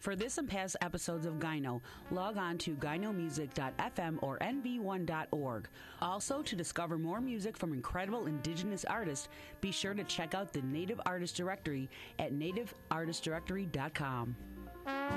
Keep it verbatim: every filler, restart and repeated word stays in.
For this and past episodes of Gyno, log on to gyno music dot f m or n v one dot org. Also, to discover more music from incredible indigenous artists, be sure to check out the Native Artist Directory at native artist directory dot com.